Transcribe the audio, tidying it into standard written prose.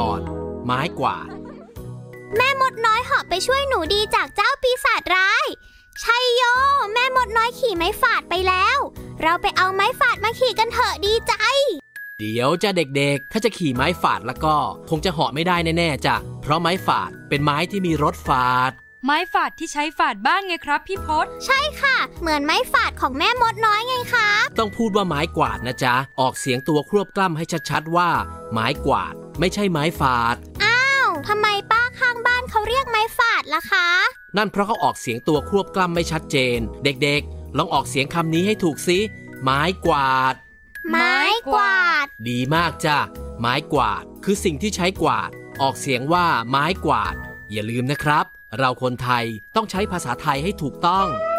อนไม้กวาดแม่มดน้อยเหาะไปช่วยหนูดีจากเจ้าปีศาจร้ายชัยโยแม่มดน้อยขี่ไม้ฝาดไปแล้วเราไปเอาไม้ฝาดมาขี่กันเถอะดีใจเดี๋ยวจะเด็กๆถ้าจะขี่ไม้ฝาดแล้วก็คงจะเหาะไม่ได้แน่ๆจ้ะเพราะไม้ฝาดเป็นไม้ที่มีรถฝาดไม้ฝาดที่ใช้ฝาดบ้านไงครับพี่พศใช่ค่ะเหมือนไม้ฝาดของแม่มดน้อยไงคะต้องพูดว่าไม้กวาดนะจ๊ะออกเสียงตัวควบกล้ำให้ชัดๆว่าไม้กวาดไม่ใช่ไม้ฝาดอ้าวทำไมป้าข้างบ้านเขาเรียกไม้ฝาดล่ะคะนั่นเพราะเขาออกเสียงตัวควบกล้ำไม่ชัดเจนเด็กๆลองออกเสียงคำนี้ให้ถูกสิไม้กวาดไม้กวาดดีมากจ้ะไม้กวาดคือสิ่งที่ใช้กวาดออกเสียงว่าไม้กวาดอย่าลืมนะครับเราคนไทยต้องใช้ภาษาไทยให้ถูกต้อง